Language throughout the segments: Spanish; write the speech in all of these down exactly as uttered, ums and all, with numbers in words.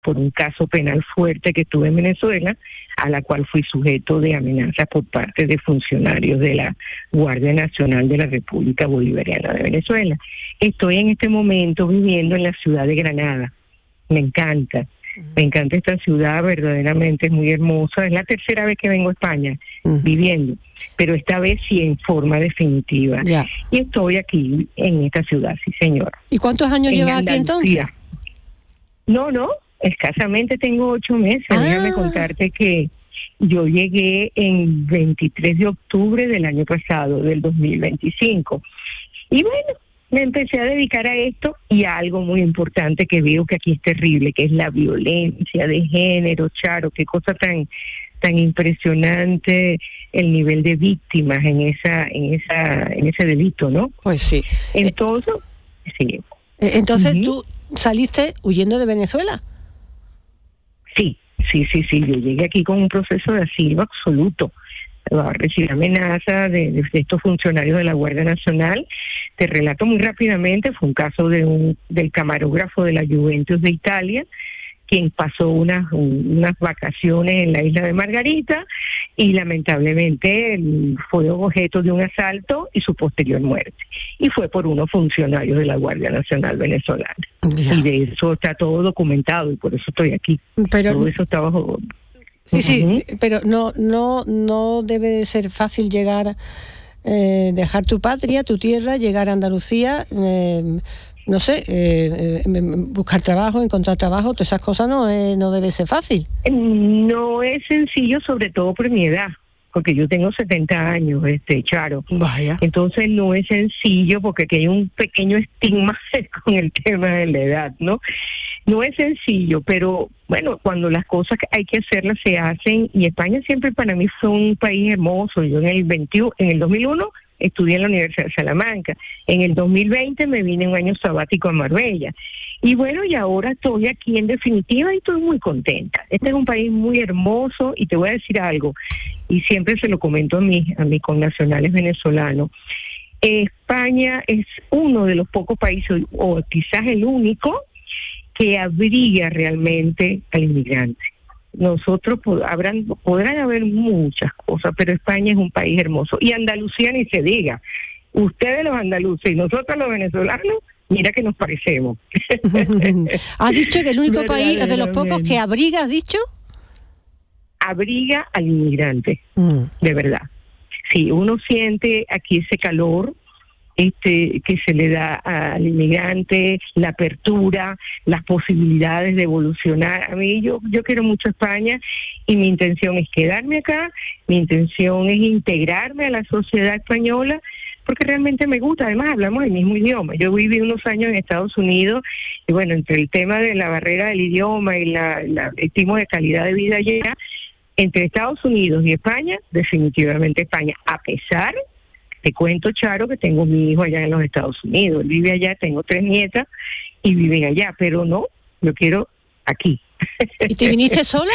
por un caso penal fuerte que tuve en Venezuela, a la cual fui sujeto de amenazas por parte de funcionarios de la Guardia Nacional de la República Bolivariana de Venezuela. Estoy en este momento viviendo en la ciudad de Granada. Me encanta, uh-huh. me encanta esta ciudad, verdaderamente es muy hermosa. Es la tercera vez que vengo a España uh-huh. viviendo, pero esta vez sí en forma definitiva. Ya. Y estoy aquí en esta ciudad, sí señora. ¿Y cuántos años llevas aquí entonces? No, no, escasamente tengo ocho meses. Ah. Déjame contarte que yo llegué en veintitrés de octubre del año pasado, del dos mil veinticinco. Y bueno, me empecé a dedicar a esto y a algo muy importante que veo que aquí es terrible, que es la violencia de género, Charo. Qué cosa tan tan impresionante el nivel de víctimas en esa en esa en ese delito, ¿no? Pues sí. Entonces, eh, sí. Entonces uh-huh. tú saliste huyendo de Venezuela. Sí, sí, sí, sí. Yo llegué aquí con un proceso de asilo absoluto. Recibí amenaza de, de estos funcionarios de la Guardia Nacional. Te relato muy rápidamente, fue un caso de un del camarógrafo de la Juventus de Italia, quien pasó unas unas vacaciones en la isla de Margarita y lamentablemente fue objeto de un asalto y su posterior muerte. Y fue por unos funcionarios de la Guardia Nacional venezolana. Ya. Y de eso está todo documentado y por eso estoy aquí. Pero todo eso está bajo... Sí, uh-huh. sí, pero no no no debe de ser fácil llegar, eh, dejar tu patria, tu tierra, llegar a Andalucía, eh, no sé, eh, eh, buscar trabajo, encontrar trabajo, todas esas cosas no eh, no debe ser fácil. No es sencillo, sobre todo por mi edad, porque yo tengo setenta años, este Charo. Vaya. Entonces no es sencillo porque aquí hay un pequeño estigma con el tema de la edad, ¿no? No es sencillo, pero bueno, cuando las cosas hay que hacerlas se hacen, y España siempre para mí fue un país hermoso. Yo en el veintiuno, en el dos mil uno estudié en la Universidad de Salamanca, en el dos mil veinte me vine un año sabático a Marbella, y bueno, y ahora estoy aquí en definitiva y estoy muy contenta. Este es un país muy hermoso y te voy a decir algo, y siempre se lo comento a mis, a mis connacionales venezolanos. España es uno de los pocos países, o quizás el único, que abriga realmente al inmigrante. Nosotros pod- habrán, podrán haber muchas cosas, pero España es un país hermoso. Y Andalucía ni se diga. Ustedes los andaluces y nosotros los venezolanos, mira que nos parecemos. ¿Has dicho que el único país de los pocos que abriga, has dicho? Abriga al inmigrante, mm. de verdad. Sí, uno siente aquí ese calor, este que se le da al inmigrante, la apertura, las posibilidades de evolucionar. A mí yo yo quiero mucho España y mi intención es quedarme acá, mi intención es integrarme a la sociedad española porque realmente me gusta. Además hablamos el mismo idioma. Yo viví unos años en Estados Unidos y bueno, entre el tema de la barrera del idioma y la, la el tipo de calidad de vida allá, entre Estados Unidos y España, definitivamente España, a pesar... Te cuento, Charo, que tengo mi hijo allá en los Estados Unidos. Él vive allá, tengo tres nietas y viven allá, pero no, yo quiero aquí. ¿Y te viniste sola?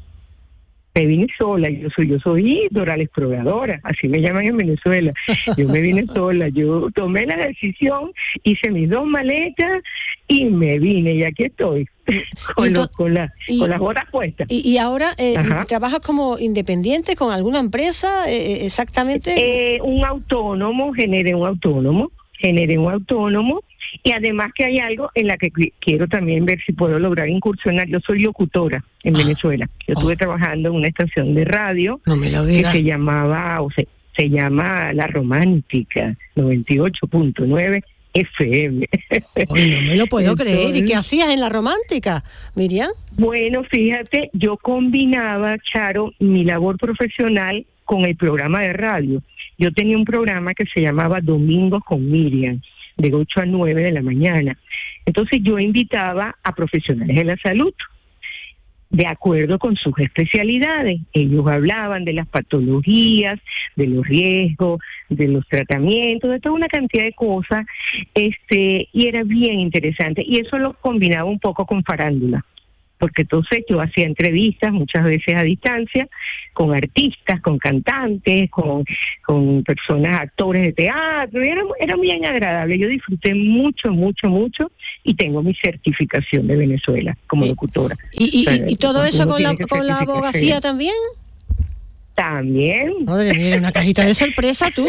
Me vine sola, yo soy, yo soy Dora exploradora, así me llaman en Venezuela. Yo me vine sola, yo tomé la decisión, hice mis dos maletas y me vine y aquí estoy, con, los, con, la, y, con las botas puestas. ¿Y, y ahora eh, trabajas como independiente con alguna empresa eh, exactamente? Eh, un autónomo, generé un autónomo, generé un autónomo. Y además que hay algo en la que quiero también ver si puedo lograr incursionar. Yo soy locutora en Venezuela. Yo estuve oh. trabajando en una estación de radio no me lo digas. que se llamaba, o se, se llama La Romántica, noventa y ocho punto nueve F M. Ay, no me lo puedo Entonces, creer. ¿Y qué hacías en La Romántica, Miriam? Bueno, fíjate, yo combinaba, Charo, mi labor profesional con el programa de radio. Yo tenía un programa que se llamaba Domingos con Miriam, de ocho a nueve de la mañana. Entonces yo invitaba a profesionales de la salud, de acuerdo con sus especialidades. Ellos hablaban de las patologías, de los riesgos, de los tratamientos, de toda una cantidad de cosas, este, y era bien interesante. Y eso lo combinaba un poco con farándula. porque entonces yo hacía entrevistas muchas veces a distancia con artistas, con cantantes, con, con personas, actores de teatro, y era, era bien agradable. Yo disfruté mucho, mucho, mucho, y tengo mi certificación de Venezuela como locutora. ¿Y, y, o sea, y, y todo eso con la, con la abogacía también? También. Madre mía, una cajita de sorpresa, ¿tú?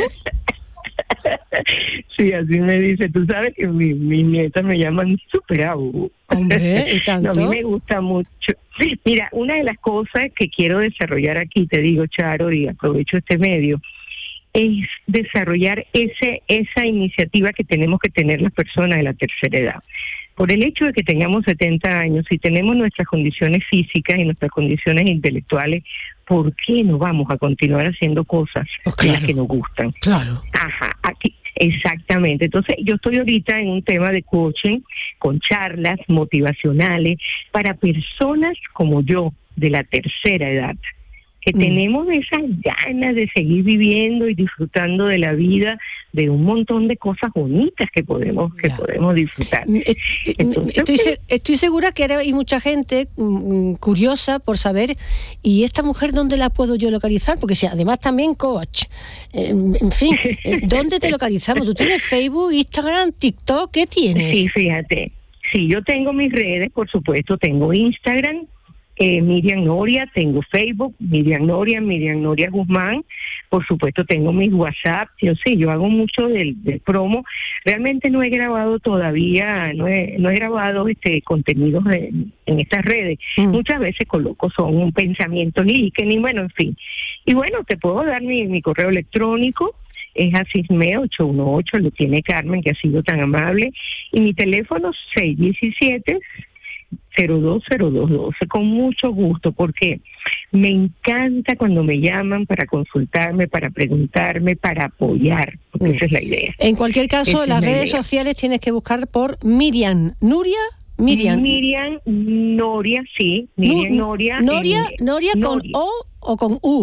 Sí, así me dice. Tú sabes que mi, mis nietas me llaman súper abu. Hombre, ¿y tanto? No, a mí me gusta mucho. Mira, una de las cosas que quiero desarrollar aquí, te digo, Charo, y aprovecho este medio, es desarrollar ese esa iniciativa que tenemos que tener las personas de la tercera edad. Por el hecho de que tengamos setenta años y tenemos nuestras condiciones físicas y nuestras condiciones intelectuales, ¿por qué no vamos a continuar haciendo cosas oh, claro, las que nos gustan? Claro. Ajá, aquí, exactamente. Entonces, yo estoy ahorita en un tema de coaching, con charlas motivacionales para personas como yo, de la tercera edad, que mm. tenemos esas ganas de seguir viviendo y disfrutando de la vida, de un montón de cosas bonitas que podemos que podemos disfrutar. Entonces, estoy, estoy segura que hay mucha gente mm, curiosa por saber, ¿y esta mujer dónde la puedo yo localizar? Porque si además también coach, eh, en fin, ¿dónde te localizamos? ¿Tú tienes Facebook, Instagram, TikTok? ¿Qué tienes? Sí, fíjate, sí, yo tengo mis redes, por supuesto, tengo Instagram, Eh, Miriam Noria, tengo Facebook, Miriam Noria, Miriam Noria Guzmán, por supuesto tengo mis WhatsApp, yo sí, yo hago mucho del, del promo, realmente no he grabado todavía, no he, no he grabado este contenidos de, en estas redes, mm. muchas veces coloco, son un pensamiento líquen y bueno, en fin, y bueno, te puedo dar mi, mi correo electrónico, es asisme ocho uno ocho, lo tiene Carmen, que ha sido tan amable, y mi teléfono seis uno siete, cero dos cero dos doce, con mucho gusto, porque me encanta cuando me llaman para consultarme, para preguntarme, para apoyar, porque mm. esa es la idea. En cualquier caso, en las redes idea. sociales tienes que buscar por Miriam Nuria, Miriam. Miriam Noria, sí, Miriam no, Noria. Noria, en, Noria con Noria. O o con U.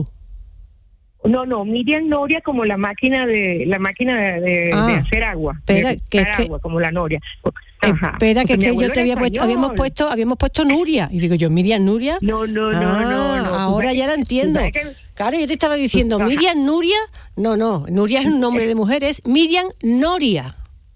No, no, Miriam Noria como la máquina de la máquina de, de, ah, de hacer agua, espera, de que, hacer que, agua, como la Noria. Ajá. Espera, que es que yo te había puesto, habíamos puesto, habíamos puesto Nuria, y digo yo, Miriam Nuria. No, no, no, ah, no, no. Ahora ya la entiendo. Que, claro, yo te estaba diciendo, Miriam Nuria, no, no, Nuria es un nombre de mujer, es Miriam Noria.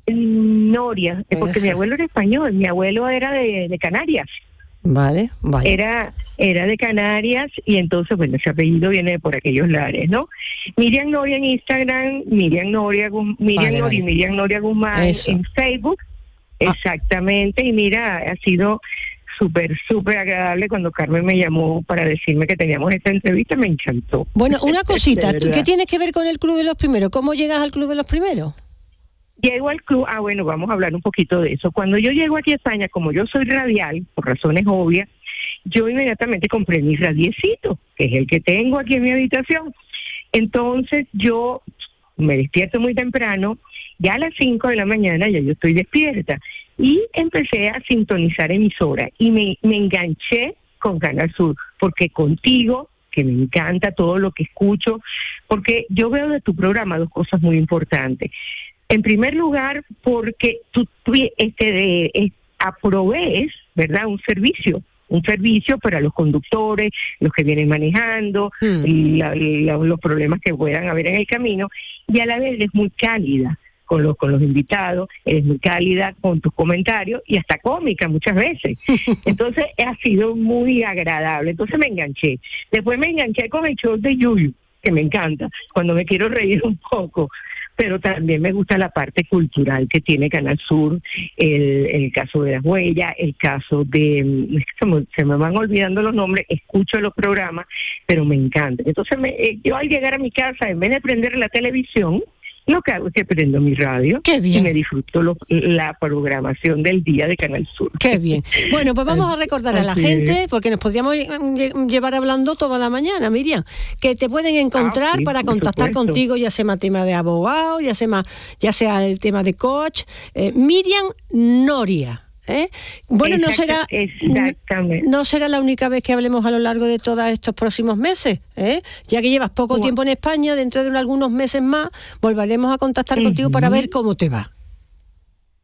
Noria, porque Eso. mi abuelo era español, mi abuelo era de, de Canarias. Vale, vale. Era era de Canarias y entonces, bueno, ese apellido viene por aquellos lares, ¿no? Miriam Noria en Instagram, Miriam Noria, Miriam vale, Noria, vale. Miriam Noria Guzmán Eso. en Facebook, ah. exactamente, y mira, ha sido súper, súper agradable cuando Carmen me llamó para decirme que teníamos esta entrevista, me encantó. Bueno, una cosita, ¿qué tienes que ver con el Club de los Primeros? ¿Cómo llegas al Club de los Primeros? Llego al club, ah bueno, vamos a hablar un poquito de eso. Cuando yo llego aquí a España, como yo soy radial, por razones obvias, yo inmediatamente compré mi radiecito, que es el que tengo aquí en mi habitación. Entonces yo me despierto muy temprano, ya a las cinco de la mañana ya yo estoy despierta, y empecé a sintonizar emisora, y me, me enganché con Canal Sur, porque contigo, que me encanta todo lo que escucho, porque yo veo de tu programa dos cosas muy importantes. En primer lugar, porque tú, tú este, de, eh, aprovees, ¿verdad?, un servicio, un servicio para los conductores, los que vienen manejando, mm. la, la, los problemas que puedan haber en el camino, y a la vez eres muy cálida con los, con los invitados, eres muy cálida con tus comentarios, y hasta cómica muchas veces. Entonces, ha sido muy agradable. Entonces me enganché. Después me enganché con el show de Yuyu, que me encanta, cuando me quiero reír un poco. Pero también me gusta la parte cultural que tiene Canal Sur, el, el caso de las huellas, el caso de, se me, se me van olvidando los nombres, escucho los programas, pero me encanta. Entonces me, yo al llegar a mi casa, en vez de prender la televisión, lo que hago es que prendo mi radio. Qué bien. Y me disfruto lo, la programación del día de Canal Sur. Qué bien. Bueno, pues vamos a recordar a la gente, porque nos podríamos llevar hablando toda la mañana, Miriam, que te pueden encontrar ah, sí, para contactar supuesto. contigo, ya sea tema de abogado, ya sea, ya sea el tema de coach. Eh, Miriam Noria. ¿Eh? Bueno, Exacto, no será exactamente. no será la única vez que hablemos a lo largo de todos estos próximos meses, ¿eh? Ya que llevas poco bueno. tiempo en España, dentro de algunos meses más volveremos a contactar uh-huh. contigo para ver cómo te va.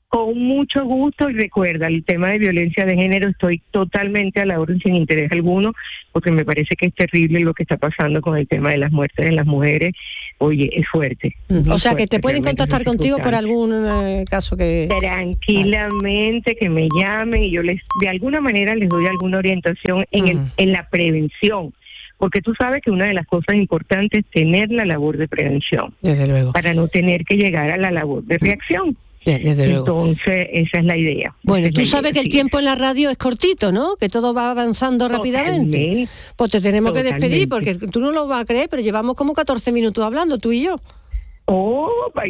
Con mucho gusto, y recuerda, el tema de violencia de género, estoy totalmente a la orden sin interés alguno, porque me parece que es terrible lo que está pasando con el tema de las muertes de las mujeres. Oye, es fuerte. Mm. O sea, que te pueden contactar contigo por algún eh, caso que... Tranquilamente, que me llamen y yo les, de alguna manera les doy alguna orientación en, mm. el, en la prevención. Porque tú sabes que una de las cosas importantes es tener la labor de prevención. Desde luego. Para no tener que llegar a la labor de reacción. Desde luego. Entonces, esa es la idea. Bueno, tú sabes que el tiempo en la radio es cortito, ¿no? Que todo va avanzando rápidamente. Totalmente. Pues te tenemos Totalmente. que despedir, porque tú no lo vas a creer, pero llevamos como catorce minutos hablando, tú y yo. Oh, my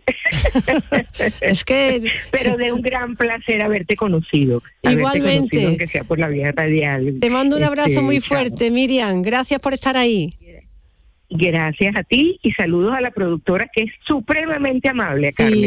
gosh. Es que... Pero de un gran placer haberte conocido. Igualmente. Haberte conocido, aunque sea por la vía radial. Te mando un abrazo este, muy fuerte, chao. Miriam. Gracias por estar ahí. Gracias a ti y saludos a la productora, que es supremamente amable, sí, Carmen.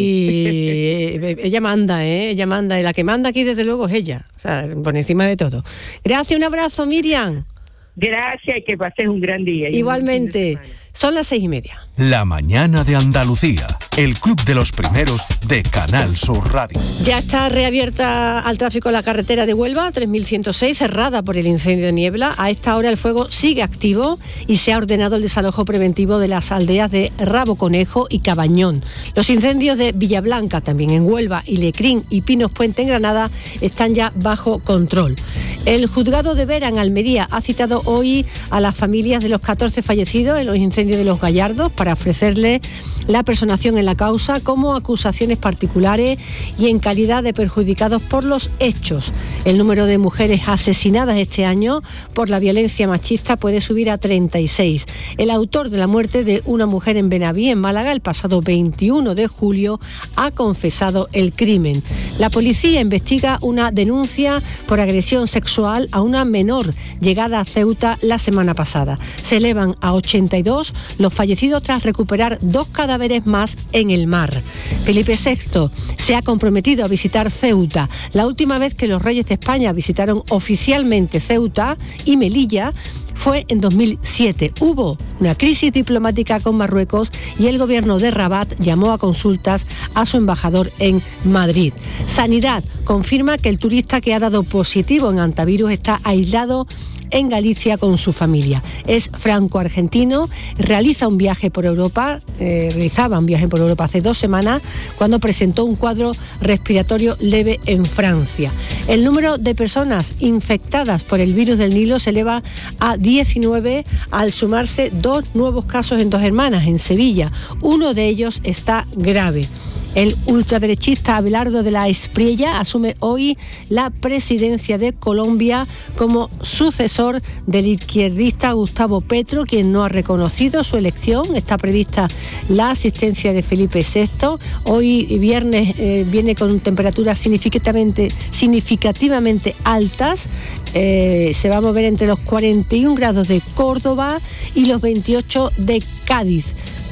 Sí, ella manda, ¿eh? Ella manda, y la que manda aquí desde luego es ella, o sea, por encima de todo. Gracias, un abrazo, Miriam. Gracias y que pases un gran día. Igualmente. Son las seis y media. La mañana de Andalucía, el club de los primeros de Canal Sur Radio. Ya está reabierta al tráfico la carretera de Huelva, tres mil ciento seis, cerrada por el incendio de Niebla. A esta hora el fuego sigue activo y se ha ordenado el desalojo preventivo de las aldeas de Rabo Conejo y Cabañón. Los incendios de Villablanca, también en Huelva, y Lecrín y Pinos Puente en Granada están ya bajo control. El juzgado de Vera en Almería ha citado hoy a las familias de los catorce fallecidos en los incendios de Los Gallardos para ofrecerle la personación en la causa como acusaciones particulares y en calidad de perjudicados por los hechos. El número de mujeres asesinadas este año por la violencia machista puede subir a treinta y seis. El autor de la muerte de una mujer en Benaví, en Málaga, el pasado veintiuno de julio, ha confesado el crimen. La policía investiga una denuncia por agresión sexual a una menor llegada a Ceuta la semana pasada. Se elevan a ochenta y dos los fallecidos tras recuperar dos cadáveres más en el mar. Felipe sexto se ha comprometido a visitar Ceuta. La última vez que los reyes de España visitaron oficialmente Ceuta y Melilla fue en dos mil siete. Hubo una crisis diplomática con Marruecos y el gobierno de Rabat llamó a consultas a su embajador en Madrid. Sanidad confirma que el turista que ha dado positivo en antivirus está aislado en Galicia con su familia. Es franco-argentino, realiza un viaje por Europa, eh, realizaba un viaje por Europa hace dos semanas cuando presentó un cuadro respiratorio leve en Francia. El número de personas infectadas por el virus del Nilo se eleva a diecinueve al sumarse dos nuevos casos en Dos Hermanas, en Sevilla. Uno de ellos está grave. El ultraderechista Abelardo de la Espriella asume hoy la presidencia de Colombia como sucesor del izquierdista Gustavo Petro, quien no ha reconocido su elección. Está prevista la asistencia de Felipe sexto. Hoy viernes eh, viene con temperaturas significativamente, significativamente altas. Eh, se va a mover entre los cuarenta y un grados de Córdoba y los veintiocho de Cádiz.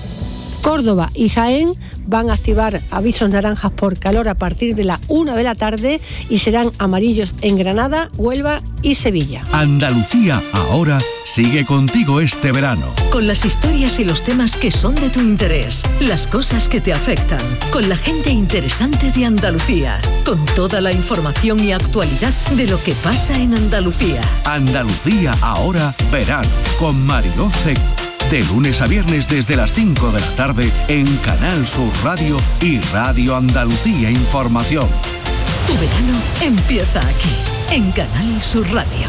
Córdoba y Jaén van a activar avisos naranjas por calor a partir de la una de la tarde y serán amarillos en Granada, Huelva y Sevilla. Andalucía ahora sigue contigo este verano. Con las historias y los temas que son de tu interés, las cosas que te afectan, con la gente interesante de Andalucía, con toda la información y actualidad de lo que pasa en Andalucía. Andalucía ahora verano con Mariló Seco. De lunes a viernes desde las cinco de la tarde en Canal Sur Radio y Radio Andalucía Información. Tu verano empieza aquí, en Canal Sur Radio.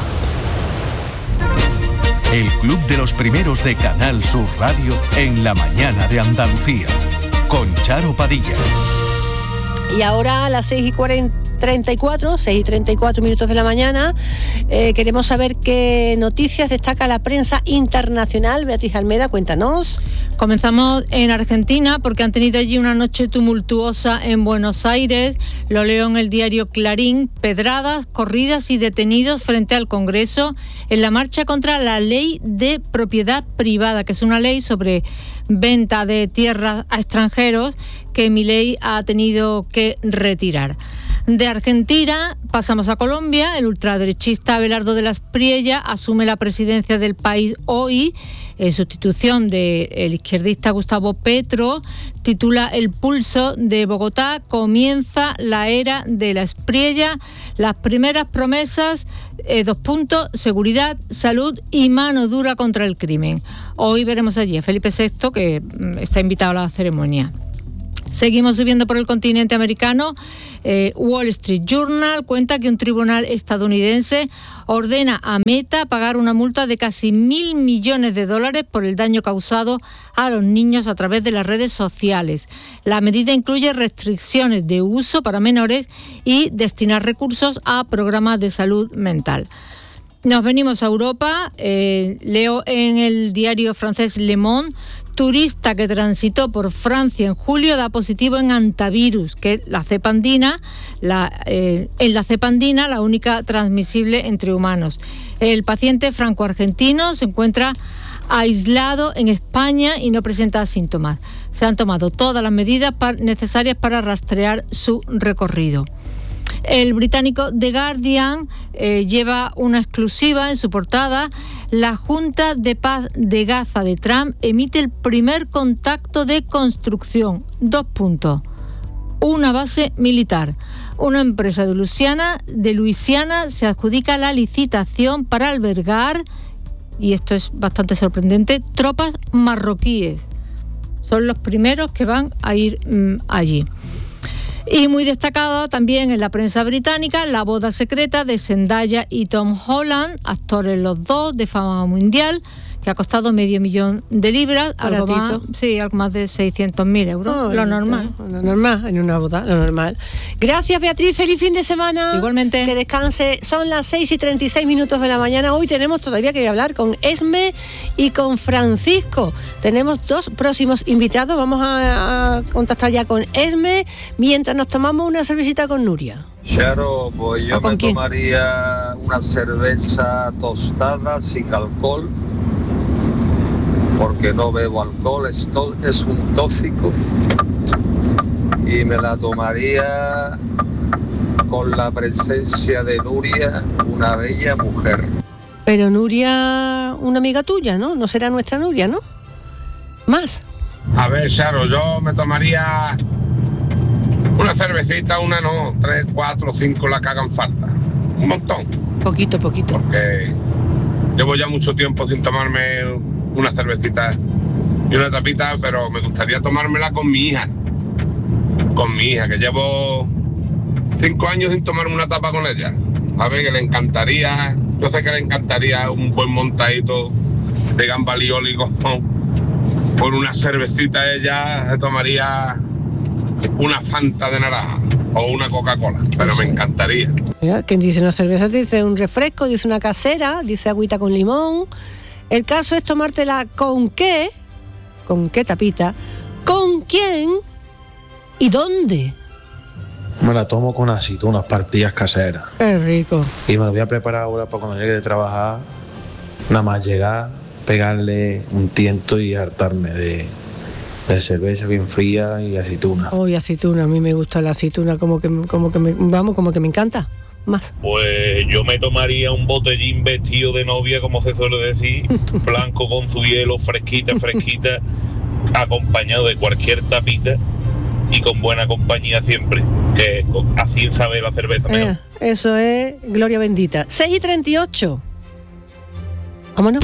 El club de los primeros de Canal Sur Radio en la mañana de Andalucía, con Charo Padilla. Y ahora a las seis y treinta y cuatro, seis y treinta y cuatro minutos de la mañana, eh, queremos saber qué noticias destaca la prensa internacional. Beatriz Almeda, cuéntanos. Comenzamos en Argentina porque han tenido allí una noche tumultuosa en Buenos Aires. Lo leo en el diario Clarín. Pedradas, corridas y detenidos frente al Congreso en la marcha contra la ley de propiedad privada, que es una ley sobre venta de tierras a extranjeros que Milei ha tenido que retirar. De Argentina pasamos a Colombia. El ultraderechista Abelardo de la Espriella asume la presidencia del país hoy en sustitución del izquierdista Gustavo Petro. Titula El pulso de Bogotá, comienza la era de la Espriella. Las primeras promesas, eh, dos puntos, seguridad, salud y mano dura contra el crimen. Hoy veremos allí a Felipe sexto, que mm, está invitado a la ceremonia. Seguimos subiendo por el continente americano. Eh, Wall Street Journal cuenta que un tribunal estadounidense ordena a Meta pagar una multa de casi mil millones de dólares por el daño causado a los niños a través de las redes sociales. La medida incluye restricciones de uso para menores y destinar recursos a programas de salud mental. Nos venimos a Europa. Eh, leo en el diario francés Le Monde: turista que transitó por Francia en julio da positivo en hantavirus, que es la cepa andina, la, eh, en la cepa andina la única transmisible entre humanos. El paciente franco-argentino se encuentra aislado en España y no presenta síntomas. Se han tomado todas las medidas para, necesarias para rastrear su recorrido. El británico The Guardian eh, lleva una exclusiva en su portada. La Junta de Paz de Gaza de Trump emite el primer contacto de construcción. Dos puntos. Una base militar. Una empresa de Luisiana, de Luisiana se adjudica la licitación para albergar, y esto es bastante sorprendente, tropas marroquíes. Son los primeros que van a ir mmm, allí. Y muy destacada también en la prensa británica la boda secreta de Zendaya y Tom Holland, actores los dos de fama mundial, que ha costado medio millón de libras, algo más, sí, algo más de seiscientos mil euros, oh, lo normal. Lo normal, en una boda, lo normal. Gracias, Beatriz, feliz fin de semana. Igualmente. Que descanse. Son las seis y treinta y seis minutos de la mañana. Hoy tenemos todavía que hablar con Esme y con Francisco. Tenemos dos próximos invitados. Vamos a, a contactar ya con Esme mientras nos tomamos una cervecita con Nuria. Charo, pues yo me quién? tomaría una cerveza tostada sin alcohol, porque no bebo alcohol, es, to- es un tóxico, y me la tomaría con la presencia de Nuria, una bella mujer. Pero Nuria, una amiga tuya, ¿no? No será nuestra Nuria, ¿no? Más. A ver, Charo, yo me tomaría una cervecita, una no, tres, cuatro, cinco, la que hagan falta. Un montón. Poquito, poquito. Porque llevo ya mucho tiempo sin tomarme una cervecita y una tapita, pero me gustaría tomármela con mi hija. Con mi hija, que llevo cinco años sin tomarme una tapa con ella. A ver, que le encantaría, yo sé que le encantaría un buen montadito de gambalioli con, con una cervecita. Ella se tomaría una Fanta de naranja o una Coca-Cola, pero sí, me encantaría. Mira, quien dice una cerveza dice un refresco, dice una casera, dice agüita con limón. El caso es tomártela con qué, con qué tapita, con quién y dónde. Me la tomo con aceite, unas pastillas caseras. Qué rico. Y me lo voy a preparar ahora para cuando llegue de trabajar, nada más llegar, pegarle un tiento y hartarme de, de cerveza bien fría y aceituna. Oh, y aceituna, a mí me gusta la aceituna, como que, como que me, vamos, como que me encanta. Más. Pues yo me tomaría un botellín vestido de novia, como se suele decir, blanco con su hielo, fresquita, fresquita, acompañado de cualquier tapita y con buena compañía siempre, que así sabe la cerveza mejor. Eh, eso es gloria bendita. seis y treinta y ocho. Vámonos.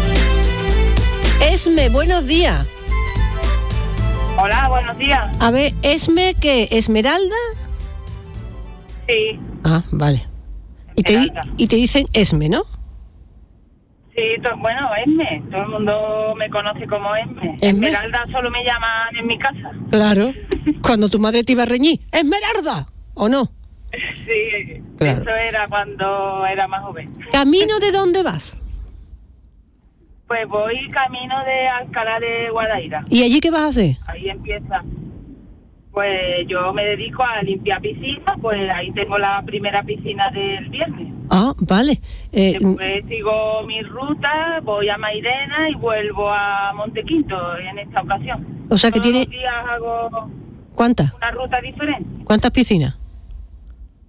Esme, buenos días. Hola, buenos días. A ver, Esme, ¿qué? ¿Esmeralda? Sí. Ah, vale. Y te, y te dicen Esme, ¿no? Sí, to, bueno, Esme. Todo el mundo me conoce como Esme. ¿Esme? Esmeralda solo me llaman en mi casa. Claro. Cuando tu madre te iba a reñir, ¡Esmeralda! ¿O no? Sí, claro. Eso era cuando era más joven. ¿Camino de dónde vas? Pues voy camino de Alcalá de Guadaira. ¿Y allí qué vas a hacer? Ahí empieza. Pues yo me dedico a limpiar piscinas, pues ahí tengo la primera piscina del viernes. Ah, vale. Eh, Después sigo mi ruta, voy a Mairena y vuelvo a Montequinto en esta ocasión. O sea que Todos tiene... los días hago... ¿Cuántas? Una ruta diferente. ¿Cuántas piscinas?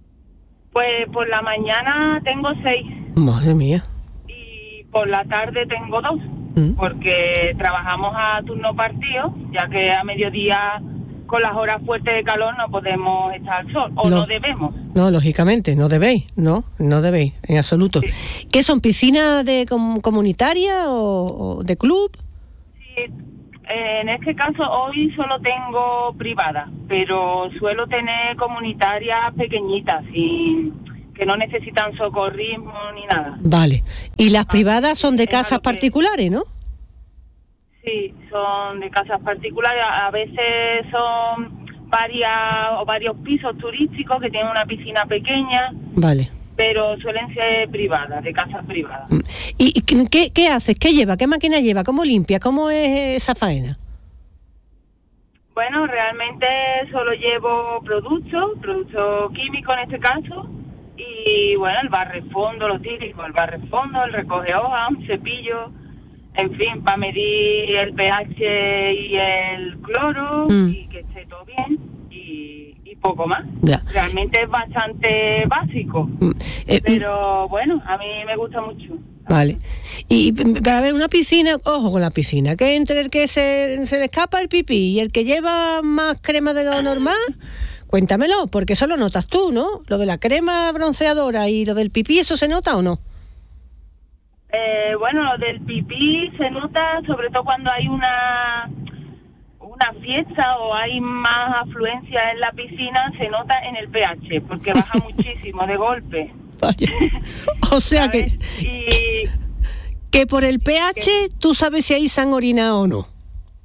Pues por la mañana tengo seis. Madre mía. Y por la tarde tengo dos. ¿Mm? Porque trabajamos a turno partido, ya que a mediodía con las horas fuertes de calor no podemos estar al sol, o no, no debemos. No, lógicamente, no debéis, no, no debéis, en absoluto. Sí. ¿Qué son, piscinas de com- comunitaria o, o de club? Sí, en este caso hoy solo tengo privada, pero suelo tener comunitarias pequeñitas, sin, que no necesitan socorrismo ni nada. Vale, y las privadas son de casas particulares, ¿no? Sí, son de casas particulares, a veces son varias o varios pisos turísticos que tienen una piscina pequeña. Vale. Pero suelen ser privadas, de casas privadas. ¿Y qué, qué haces? ¿Qué lleva? ¿Qué máquina lleva? ¿Cómo limpia? ¿Cómo es esa faena? Bueno, realmente solo llevo productos, productos químicos en este caso, y bueno, el barrefondo, lo típico, el barrefondo, el recoge hojas, un cepillo. En fin, para medir el pH y el cloro, mm. y que esté todo bien, y, y poco más. Ya. Realmente es bastante básico, mm. eh, pero bueno, a mí me gusta mucho. Vale. Y para ver, una piscina, ojo con la piscina, que entre el que se, se le escapa el pipí y el que lleva más crema de lo normal, cuéntamelo, porque eso lo notas tú, ¿no? Lo de la crema bronceadora y lo del pipí, ¿eso se nota o no? Eh, bueno, lo del pipí se nota sobre todo cuando hay una una fiesta o hay más afluencia en la piscina, se nota en el pH, porque baja muchísimo de golpe. Vaya. O sea que, y, que por el pH que, tú sabes si ahí se han orinado o no.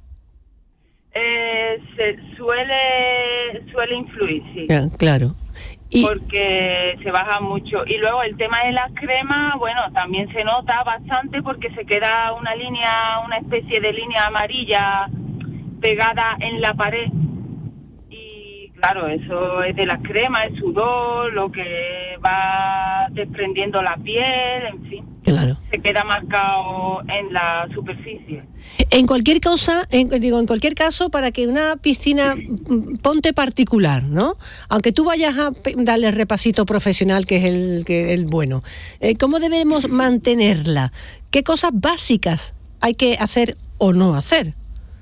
Eh, se suele suele influir, sí. Ya, claro. Y porque se baja mucho. Y luego el tema de las cremas, bueno, también se nota bastante porque se queda una línea, una especie de línea amarilla pegada en la pared. Y claro, eso es de las cremas, el sudor, lo que va desprendiendo la piel, en fin. Claro. Se queda marcado en la superficie. En cualquier cosa, en, digo, en cualquier caso, para que una piscina, ponte particular, ¿no? Aunque tú vayas a darle el repasito profesional, que es el, que, el bueno, eh, ¿cómo debemos mantenerla? ¿Qué cosas básicas hay que hacer o no hacer?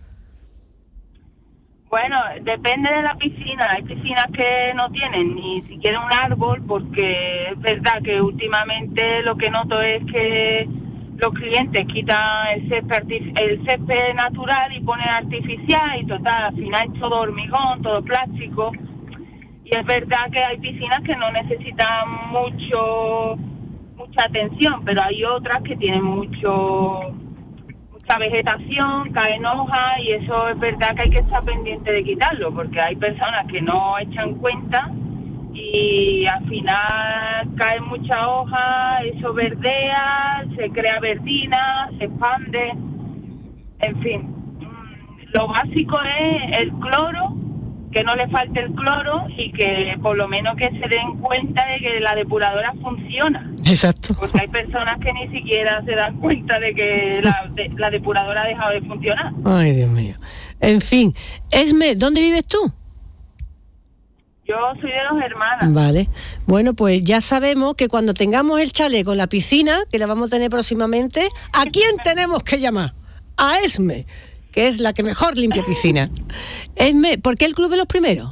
Bueno, depende de la piscina. Hay piscinas que no tienen ni siquiera un árbol, porque es verdad que últimamente lo que noto es que los clientes quitan el césped, el césped natural y ponen artificial, y total, al final es todo hormigón, todo plástico. Y es verdad que hay piscinas que no necesitan mucho mucha atención, pero hay otras que tienen mucho mucha vegetación, caen hojas, y eso es verdad que hay que estar pendiente de quitarlo, porque hay personas que no echan cuenta y al final caen muchas hojas, eso verdea, se crea verdina, se expande, en fin. Lo básico es el cloro, que no le falte el cloro, y que por lo menos que se den cuenta de que la depuradora funciona. Exacto. Porque hay personas que ni siquiera se dan cuenta de que la, de, la depuradora ha dejado de funcionar. Ay, Dios mío. En fin, Esme, ¿dónde vives tú? Yo soy de Los Hermanas. Vale. Bueno, pues ya sabemos que cuando tengamos el chalet con la piscina, que la vamos a tener próximamente, ¿a quién tenemos que llamar? A Esme, que es la que mejor limpia piscina. Esme, ¿por qué el Club de los Primeros?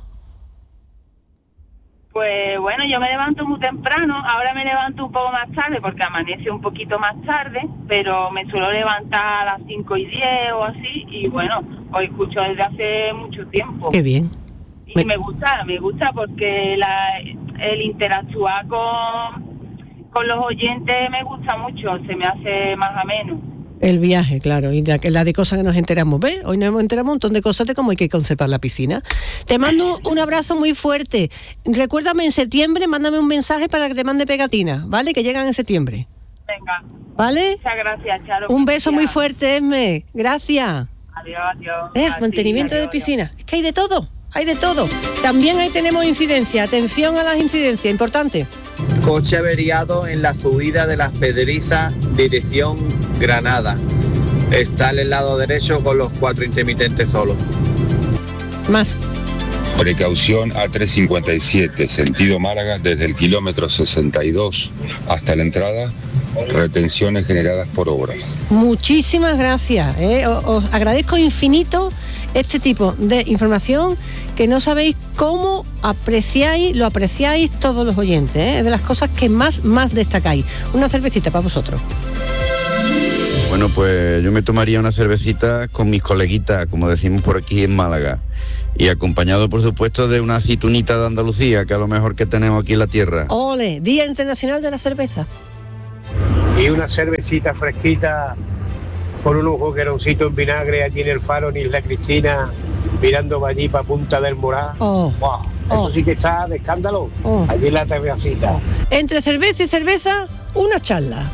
Pues bueno, yo me levanto muy temprano, ahora me levanto un poco más tarde porque amanece un poquito más tarde, pero me suelo levantar a las cinco y diez o así, y bueno, os escucho desde hace mucho tiempo. Qué bien. Y me, me gusta, me gusta porque la, el interactuar con, con los oyentes me gusta mucho, se me hace más ameno. El viaje, claro, y la, la de cosas que nos enteramos, ¿ves? Hoy nos hemos enterado un montón de cosas de cómo hay que conservar la piscina. Te mando un abrazo muy fuerte. Recuérdame en septiembre, mándame un mensaje para que te mande pegatinas, ¿vale? Que llegan en septiembre. Venga. ¿Vale? Muchas gracias, Charo. Un beso muy fuerte, Esme. Gracias. Adiós, adiós. Eh, mantenimiento adiós, de piscina. Adiós. Es que hay de todo, hay de todo. También ahí tenemos incidencia. Atención a las incidencias, importante. Coche averiado en la subida de las Pedrizas, dirección Granada. Está en el lado derecho con los cuatro intermitentes solos. Más. Precaución A trescientos cincuenta y siete, sentido Málaga, desde el kilómetro sesenta y dos hasta la entrada, retenciones generadas por obras. Muchísimas gracias, ¿eh? Os, os agradezco infinito este tipo de información que no sabéis cómo apreciáis, lo apreciáis todos los oyentes, ¿eh? Es de las cosas que más, más destacáis. Una cervecita para vosotros. Bueno, pues yo me tomaría una cervecita con mis coleguitas, como decimos por aquí en Málaga, y acompañado, por supuesto, de una aceitunita de Andalucía, que es lo mejor que tenemos aquí en la tierra. ¡Ole! Día Internacional de la Cerveza. Y una cervecita fresquita con un jugueroncito en vinagre allí en el Faro, en Isla Cristina, mirando allí para Punta del Morá. Oh, wow, oh. Eso sí que está de escándalo. Oh. Allí en la terracita. Oh. Entre cerveza y cerveza, una charla.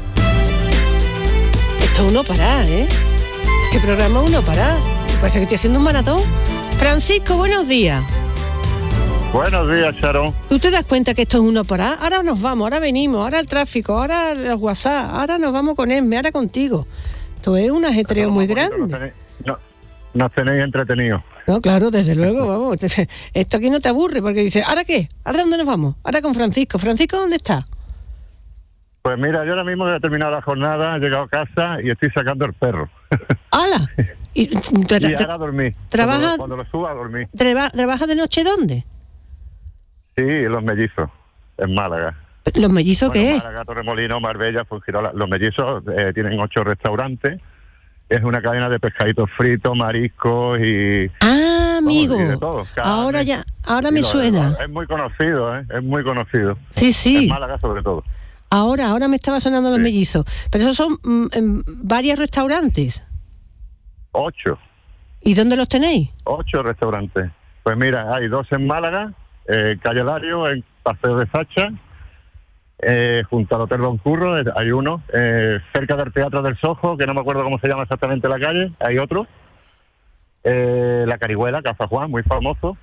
Esto es uno parar, ¿eh? Este programa es uno parar. Parece que estoy haciendo un maratón. Francisco, buenos días. Buenos días, Sharon. ¿Tú te das cuenta que esto es uno parar? Ahora nos vamos, ahora venimos, ahora el tráfico, ahora los WhatsApp, ahora nos vamos con Esme, ahora contigo. Esto es un ajetreo muy grande. Nos tenéis, no, nos tenéis entretenidos. No, claro, desde luego, vamos. Esto aquí no te aburre, porque dices, ¿ahora qué? ¿Ahora dónde nos vamos? Ahora con Francisco. ¿Francisco dónde está? Pues mira, yo ahora mismo he terminado la jornada, he llegado a casa y estoy sacando el perro. ¡Hala! Y, te, y ahora a dormir. ¿Trabajas? Cuando, cuando lo suba a dormir. Traba, ¿Trabajas de noche dónde? Sí, Los Mellizos, en Málaga. ¿Los Mellizos bueno, qué es? Málaga, Torremolinos, Marbella, Fuengirola. Los Mellizos eh, tienen ocho restaurantes. Es una cadena de pescaditos fritos, mariscos y... Ah, amigo. Vamos, y de todo, ahora ya, ahora me lo, suena. Es muy conocido, ¿eh? Es muy conocido. Sí, sí. En Málaga sobre todo. Ahora, ahora me estaba sonando Los sí. Mellizos. Pero esos son mm, varios restaurantes. Ocho. ¿Y dónde los tenéis? Ocho restaurantes. Pues mira, hay dos en Málaga, eh, Calle Lario, en Paseo de Sacha, eh, junto al Hotel Don Curro, eh, hay uno, eh, cerca del Teatro del Sojo, que no me acuerdo cómo se llama exactamente la calle, hay otro, eh, La Carihuela, Casa Juan, muy famoso,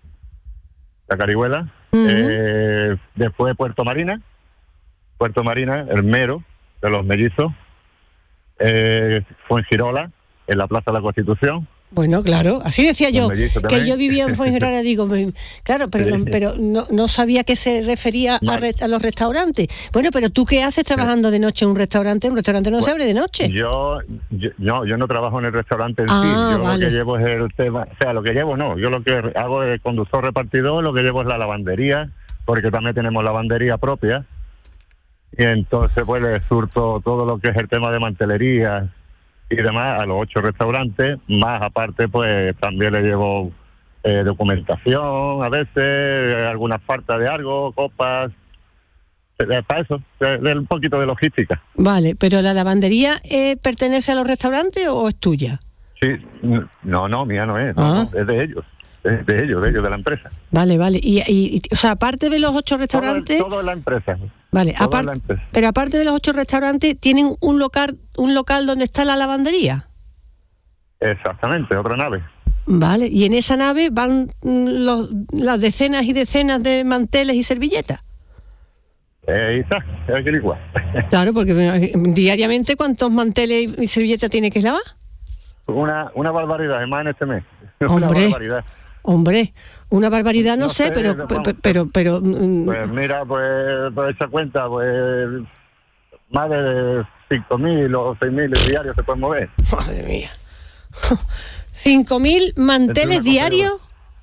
La Carihuela, uh-huh. eh, después Puerto Marina, Puerto Marina, el Mero, de Los Mellizos, eh, Fuengirola, en la Plaza de la Constitución. Bueno, claro, así decía yo, que yo vivía en Fuengirola, digo, claro, pero, sí. no, pero no, no sabía que se refería a, re, a los restaurantes. Bueno, pero ¿tú qué haces trabajando sí. de noche en un restaurante? Un restaurante no bueno, se abre de noche. Yo, yo no, yo no trabajo en el restaurante en ah, sí, yo vale. lo que llevo es el tema, o sea, lo que llevo no, yo lo que hago es conductor repartidor, lo que llevo es la lavandería, porque también tenemos lavandería propia, y entonces pues le surto todo lo que es el tema de mantelería y demás a los ocho restaurantes, más aparte pues también le llevo eh, documentación a veces, eh, algunas faltas de algo, copas, eh, para eso, de, de un poquito de logística. Vale, pero ¿la lavandería eh, pertenece a los restaurantes o es tuya? Sí, no, no, mía no es, ah. no, es de ellos. De, de ellos, de ellos, de la empresa. Vale, vale. Y, y, y o sea, aparte de los ocho restaurantes... Todo, todo es la empresa. Vale, aparte, pero aparte de los ocho restaurantes, ¿tienen un local un local donde está la lavandería? Exactamente, otra nave. Vale, y en esa nave van los, las decenas y decenas de manteles y servilletas. Eh, Isa, es que igual. Claro, porque diariamente, ¿cuántos manteles y servilletas tiene que lavar? Una, una barbaridad, además en este mes. Hombre, una barbaridad. Hombre, una barbaridad no, no sé, sé, pero, vamos, pero, pero, pero... Pues mira, pues, por esa cuenta, pues, más de cinco mil o seis mil diarios se pueden mover. Madre mía. ¿cinco mil manteles diarios?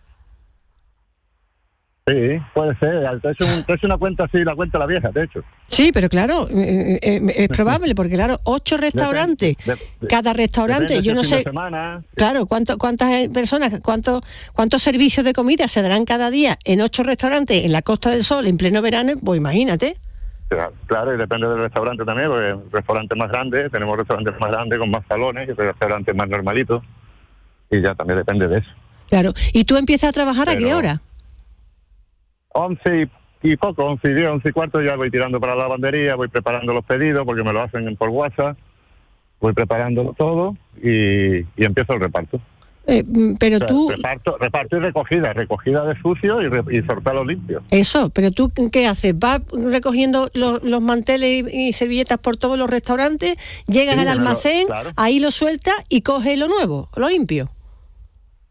Sí, puede ser. Te he hecho, un, te he hecho una cuenta así, la cuenta la vieja, de hecho. Sí, pero claro, eh, eh, es probable, porque claro, ocho restaurantes, de, de, de, cada restaurante, yo no sé, semana, claro, cuánto, cuántas personas, cuántos cuántos servicios de comida se darán cada día en ocho restaurantes en la Costa del Sol en pleno verano, pues imagínate. Claro, y depende del restaurante también, porque restaurantes más grandes, tenemos restaurantes más grandes con más salones y restaurantes más normalitos, y ya también depende de eso. Claro, ¿y tú empiezas a trabajar pero, a qué hora? once y, y poco, once y diez, once y cuarto, ya voy tirando para la lavandería, voy preparando los pedidos porque me lo hacen por WhatsApp, voy preparándolo todo y, y empiezo el reparto. Eh, pero o sea, tú... Reparto, reparto y recogida, recogida de sucio y, re, y sortalo limpio. Eso, pero tú, ¿qué haces? ¿Vas recogiendo los, los manteles y, y servilletas por todos los restaurantes, llegas sí, al almacén, lo, claro. ahí lo sueltas y coges lo nuevo, lo limpio?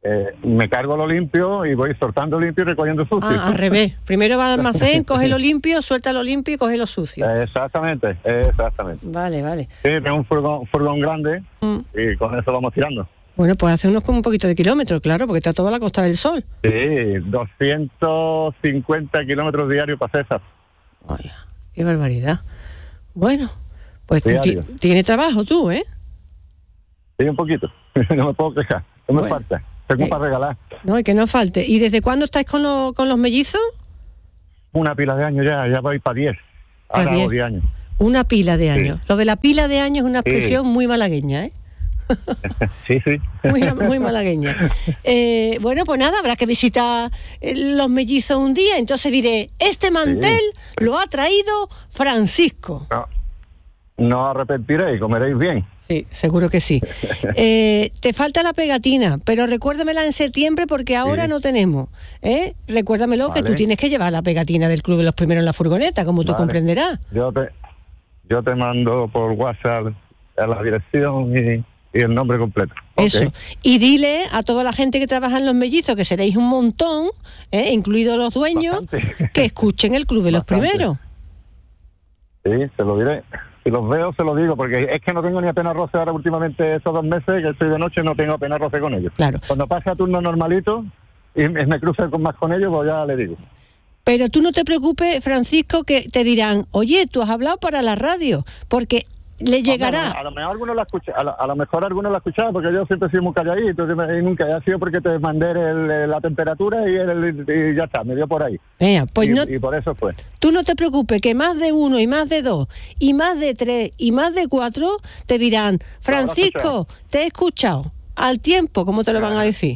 eh, me cargo lo limpio y voy soltando limpio y recogiendo sucio. Ah, al revés. Primero va al almacén, coge lo limpio, suelta lo limpio y coge lo sucio. Exactamente, exactamente. Vale, vale. Sí, tengo un furgón, furgón grande mm. y con eso vamos tirando. Bueno, pues hace unos un poquito de kilómetros, claro, porque está toda la Costa del Sol. Sí, doscientos cincuenta kilómetros diarios para César. Ay, qué barbaridad. Bueno, pues tienes trabajo tú, ¿eh? Sí, un poquito. No me puedo quejar. No me bueno, falta. Tengo eh, para regalar. No, y que no falte. ¿Y desde cuándo estáis con, lo, con los mellizos? Una pila de años ya, ya voy para diez. Ahora hago diez años. Una pila de años. Sí. Lo de la pila de años es una expresión sí. muy malagueña, ¿eh? Sí, sí. Muy, muy malagueña. Eh, bueno, pues nada, habrá que visitar los mellizos un día, entonces diré, este mantel sí. lo ha traído Francisco. No, no arrepentiréis, comeréis bien. Sí, seguro que sí. Eh, te falta la pegatina, pero recuérdamela en septiembre porque ahora sí. no tenemos. ¿eh? Recuérdamelo vale. que tú tienes que llevar la pegatina del Club de los Primeros en la furgoneta, como tú vale. comprenderás. Yo te, yo te mando por WhatsApp a la dirección y... y el nombre completo. Eso. Okay. Y dile a toda la gente que trabaja en los mellizos, que seréis un montón, ¿eh? incluidos los dueños, bastante. Que escuchen el Club de los bastante. Primeros. Sí, se lo diré. Si los veo, se lo digo, porque es que no tengo ni apenas roce ahora últimamente estos dos meses, que estoy de noche, no tengo apenas roce con ellos. Claro. Cuando pase a turno normalito y me cruce con más con ellos, pues ya le digo. Pero tú no te preocupes, Francisco, que te dirán, oye, tú has hablado para la radio, porque... le llegará. A lo mejor algunos la escucha, a, lo, a lo mejor algunos la escuchaban porque yo siempre he sido muy calladito y nunca ha sido porque te mandé el, la temperatura y, el, y ya está, me dio por ahí. Venga, pues y, no, y por eso fue. Tú no te preocupes que más de uno y más de dos y más de tres y más de cuatro te dirán, Francisco, te he escuchado al tiempo, ¿cómo te lo van a decir?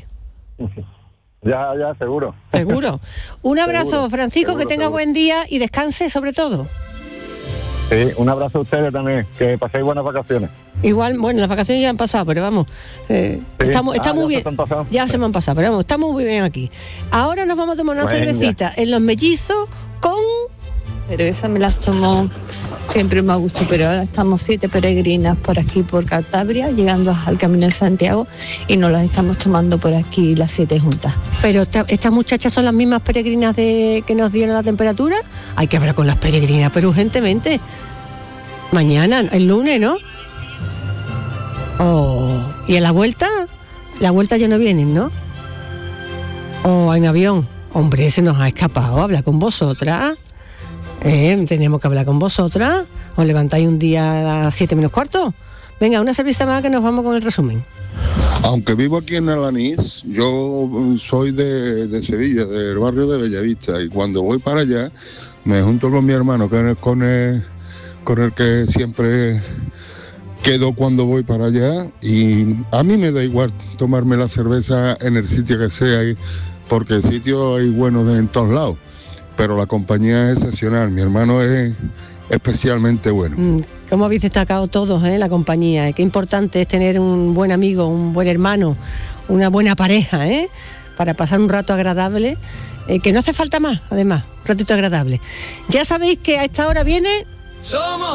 Ya, ya, seguro. Seguro. Un abrazo, seguro, Francisco, seguro, que tenga seguro. Buen día y descanse sobre todo. Sí, un abrazo a ustedes también, que paséis buenas vacaciones. Igual, bueno, las vacaciones ya han pasado, pero vamos, eh, sí. estamos, está ah, muy bien. Se ya se me han pasado, pero vamos, estamos muy bien aquí. Ahora nos vamos a tomar una Venga. cervecita en los mellizos con... Cerveza me las tomo siempre me gusta, pero ahora estamos siete peregrinas por aquí, por Cantabria, llegando al Camino de Santiago y nos las estamos tomando por aquí las siete juntas. Pero esta, estas muchachas son las mismas peregrinas de que nos dieron la temperatura. Hay que hablar con las peregrinas, pero urgentemente. Mañana, el lunes, ¿no? Oh, ¿y en la vuelta? La vuelta ya no vienen, ¿no? Oh, en avión. Hombre, se nos ha escapado. Habla con vosotras. Eh, tenemos que hablar con vosotras. ¿Os levantáis un día a las siete menos cuarto? Venga, una cerveza más que nos vamos con el resumen. Aunque vivo aquí en Alanís, yo soy de, de Sevilla, del barrio de Bellavista, y cuando voy para allá me junto con mi hermano, que es con el, con el que siempre quedo cuando voy para allá, y a mí me da igual tomarme la cerveza en el sitio que sea, porque el sitio hay bueno de en todos lados, pero la compañía es excepcional, mi hermano es especialmente bueno. Mm, ¿Cómo habéis destacado todos, eh, la compañía? Qué importante es tener un buen amigo, un buen hermano, una buena pareja, ¿eh? Para pasar un rato agradable, eh, que no hace falta más, además, un ratito agradable. Ya sabéis que a esta hora viene... Somos